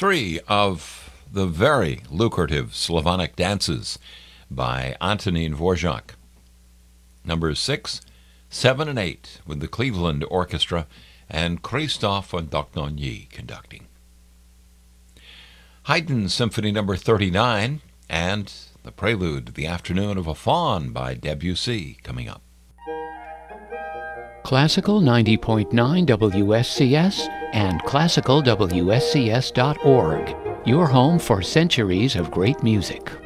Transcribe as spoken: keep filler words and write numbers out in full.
three of the very lucrative Slavonic dances by Antonín Dvorak. Numbers six, seven, and eight with the Cleveland Orchestra and Christophe Antognoni conducting. Haydn Symphony Number thirty-nine and the prelude to the Afternoon of a Faun by Debussy coming up. Classical ninety point nine W S C S and classical W S C S dot org, your home for centuries of great music.